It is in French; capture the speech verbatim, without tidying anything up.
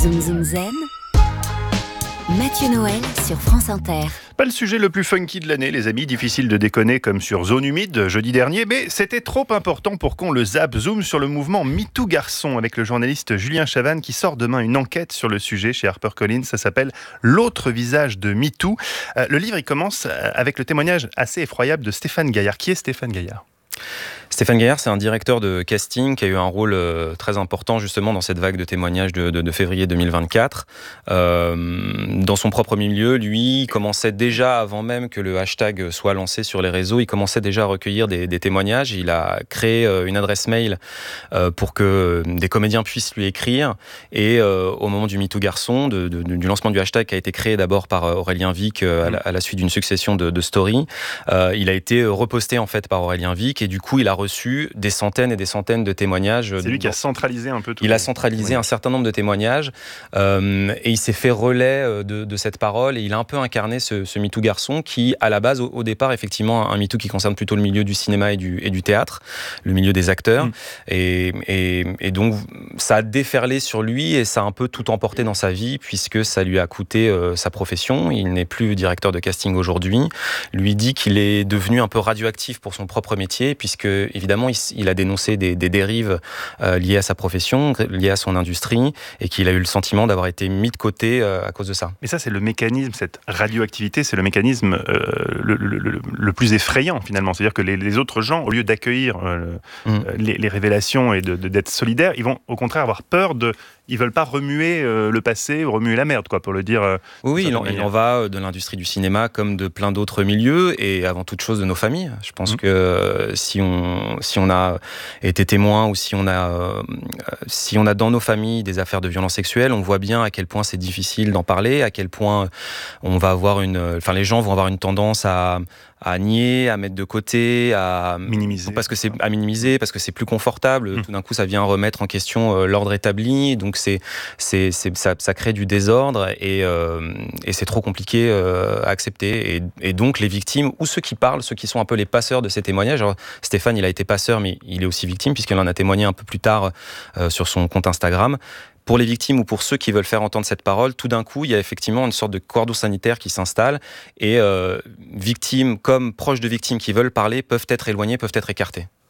Zoom Zoom Zen, Mathieu Noël sur France Inter. Pas le sujet le plus funky de l'année, les amis, difficile de déconner comme sur Zone Humide jeudi dernier, mais c'était trop important pour qu'on le zappe. Zoom sur le mouvement MeToo Garçon avec le journaliste Julien Chavannes qui sort demain une enquête sur le sujet chez HarperCollins. Ça s'appelle L'autre visage de MeToo. Euh, le livre, il commence avec le témoignage assez effroyable de Stéphane Gaillard. Qui est Stéphane Gaillard ? Stéphane Gaillard, c'est un directeur de casting qui a eu un rôle euh, très important justement dans cette vague de témoignages de, de, de février deux mille vingt-quatre. Euh, dans son propre milieu, lui, il commençait déjà, avant même que le hashtag soit lancé sur les réseaux, il commençait déjà à recueillir des, des témoignages. Il a créé euh, une adresse mail euh, pour que des comédiens puissent lui écrire. Et euh, au moment du MeToo Garçon, de, de, du lancement du hashtag qui a été créé d'abord par Aurélien Vic euh, à, la, à la suite d'une succession de, de stories, euh, il a été reposté en fait par Aurélien Vic et du coup, il a reçu des centaines et des centaines de témoignages. C'est lui qui a centralisé un peu tout. Il a centralisé un certain nombre de témoignages euh, et il s'est fait relais de, de cette parole et il a un peu incarné ce, ce MeToo Garçon qui, à la base, au, au départ, effectivement, un MeToo qui concerne plutôt le milieu du cinéma et du, et du théâtre, le milieu des acteurs. Mmh. Et, et, et donc, ça a déferlé sur lui et ça a un peu tout emporté dans sa vie puisque ça lui a coûté euh, sa profession. Il n'est plus directeur de casting aujourd'hui. Lui dit qu'il est devenu un peu radioactif pour son propre métier puisque, évidemment, il, il a dénoncé des, des dérives euh, liées à sa profession, liées à son industrie, et qu'il a eu le sentiment d'avoir été mis de côté euh, à cause de ça. Mais ça, c'est le mécanisme, cette radioactivité, c'est le mécanisme euh, le, le, le, le plus effrayant, finalement. C'est-à-dire que les, les autres gens, au lieu d'accueillir euh, mmh. les, les révélations et de, de, d'être solidaires, ils vont au contraire avoir peur de... Ils veulent pas remuer euh, le passé, remuer la merde, quoi, pour le dire. Euh, oui, il en, il en va de l'industrie du cinéma comme de plein d'autres milieux et avant toute chose de nos familles. Je pense mmh. que euh, si on si on a été témoin ou si on a euh, si on a dans nos familles des affaires de violence sexuelle, on voit bien à quel point c'est difficile d'en parler, à quel point on va avoir une, enfin les gens vont avoir une tendance à à nier, à mettre de côté, à minimiser, parce que c'est à minimiser, parce que c'est plus confortable. Mmh. Tout d'un coup, ça vient remettre en question euh, l'ordre établi. Donc c'est, c'est, c'est ça, ça crée du désordre et, euh, et c'est trop compliqué euh, à accepter. Et, et donc les victimes ou ceux qui parlent, ceux qui sont un peu les passeurs de ces témoignages. Alors, Stéphane, il a été passeur, mais il est aussi victime puisqu'il en a témoigné un peu plus tard euh, sur son compte Instagram. Pour les victimes ou pour ceux qui veulent faire entendre cette parole, tout d'un coup, il y a effectivement une sorte de cordon sanitaire qui s'installe et euh, victimes comme proches de victimes qui veulent parler peuvent être éloignés, peuvent être écartés.